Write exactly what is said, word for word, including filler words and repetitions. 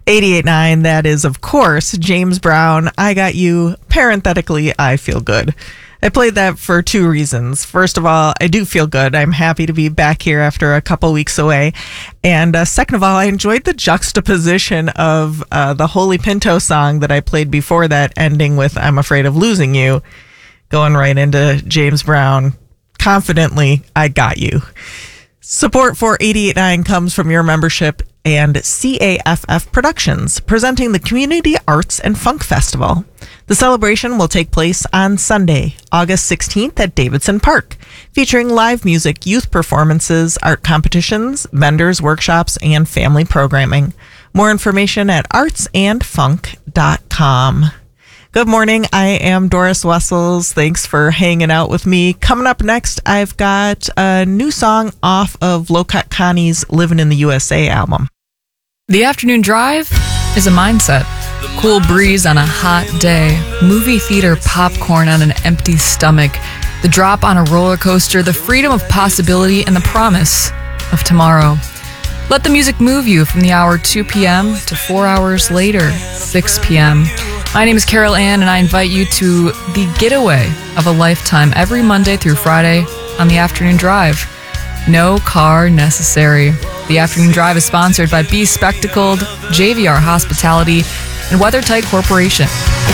eighty-eight point nine, that is, of course, James Brown, I Got You, parenthetically, I Feel Good. I played that for two reasons. First of all, I do feel good. I'm happy to be back here after a couple weeks away. And uh, second of all, I enjoyed the juxtaposition of uh, the Holy Pinto song that I played before that, ending with I'm Afraid of Losing You, going right into James Brown, confidently, I got you. Support for eighty-eight point nine comes from your membership and C A F F Productions, presenting the Community Arts and Funk Festival. The celebration will take place on Sunday, August sixteenth at Davidson Park, featuring live music, youth performances, art competitions, vendors, workshops, and family programming. More information at arts and funk dot com. Good morning. I am Doris Wessels. Thanks for hanging out with me. Coming up next, I've got a new song off of Low Cut Connie's Living in the U S A album. The afternoon drive is a mindset. Cool breeze on a hot day, movie theater popcorn on an empty stomach, the drop on a roller coaster, the freedom of possibility, and the promise of tomorrow. Let the music move you from the hour two p.m. to four hours later, six p.m. My name is Carol Ann, and I invite you to the getaway of a lifetime every Monday through Friday on the Afternoon Drive. No car necessary. The Afternoon Drive is sponsored by Be Spectacled, J V R Hospitality, and WeatherTight Corporation.